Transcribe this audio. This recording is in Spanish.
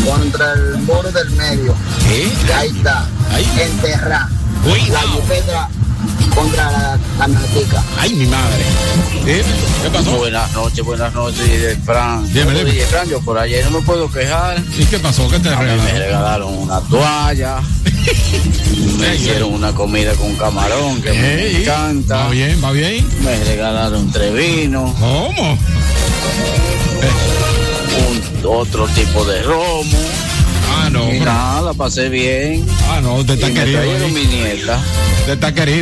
contra el muro del medio. Y ahí está. Enterrada. La jipeta contra la camionetica. Ay, mi madre. ¿Qué pasó? Buenas noches, Fran. Dime. Fran, yo por ayer no me puedo quejar. ¿Y qué pasó? ¿Qué te regalaron? Me regalaron una toalla. Me hicieron una comida con camarón que me encanta. Va bien. Me regalaron 3 vinos. ¿Cómo? Otro tipo de romo. No. Y nada, la pasé bien. No, usted está querido. Me trajeron mi nieta. Usted está querido.